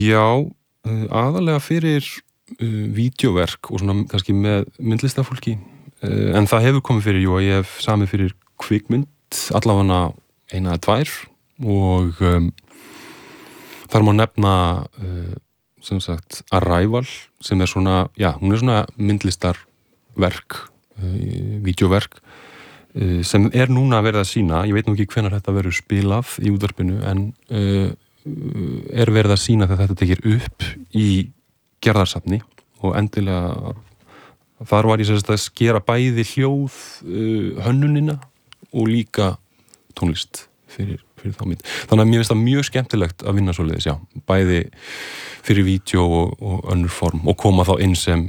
Já, aðalega fyrir vídeóverk og svona kannski með myndlistafólki, en það hefur komið fyrir, jú, að ég hef samið fyrir kvikmynd, allavega eina eða tvær og þar má nefna sem sagt Arrival sem svona, já, hún svona myndlistarverk, vídeóverk sem núna verið að sýna, ég veit nú ekki hvenær þetta verður spilað í útvarpinu en verið að sýna þegar þetta tekir upp í gerðarsafni og endilega þar var ég að skera bæði hljóð hönnunina og líka tónlist fyrir þá mynd. Þannig að mér finnst það mjög skemmtilegt að vinna svoleiðis, já, bæði fyrir vídeo og önnur form og koma þá inn sem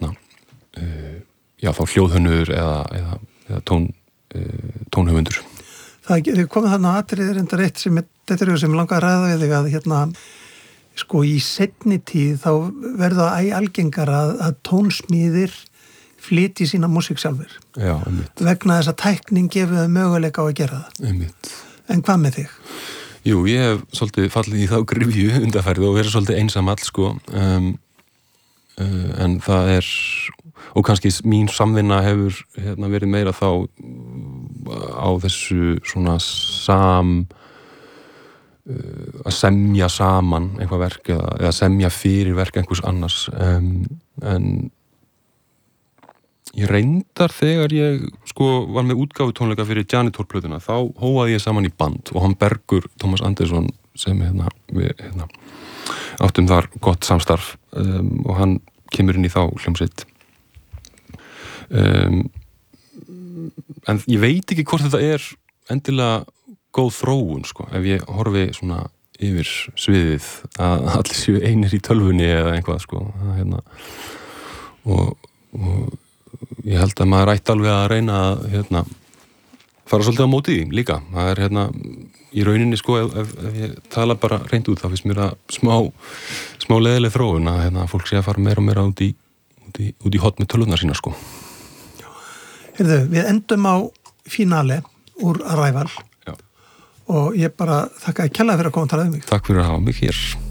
já, þá hljóðhönnur eða tónhöfundur. Það komið þarna atriðir enda reitt þetta sem langar að ræða við þig að sko í seinni tíð þá verða algengar að tónsmíðir flytji sína músík sjálfur. Já, einmitt. Vegna þess að tækning gefur þau möguleika á að gera það. Einmitt. En hvað með þig? Jú, ég hef svolítið fallið í þá gryfju undanfærið og verið svolítið einsamall, sko. En það og kannski mín samvinna hefur verið meira þá á þessu svona að semja saman eitthvað verk eða semja fyrir verk einhvers annars en ég reyndar þegar ég var með útgáfutónleika fyrir Janitor-plötuna þá hófaði ég saman í band og hann Bergur Tómas Andersson sem við áttum þar gott samstarf og hann kemur inn í þá hljómsveit en ég veit ekki hvort þetta endilega góð þróun, sko, ef ég horfi svona yfir sviðið að allir séu einir í tölvunni eða einhvað, sko, og ég held að maður ætti alveg að reyna að fara svolítið á móti því líka. Það í rauninni, sko, ef ég tala bara reynd út, þá finnst mér að smá leiðileg þróun að fólk sé að fara meira og meira út í hot með tölvurnar sína, sko. Heyrðu, við endum á finale úr Arrival. Og ég bara þakka kærlega fyrir að koma að tala um mig. Takk fyrir að hafa mig hér.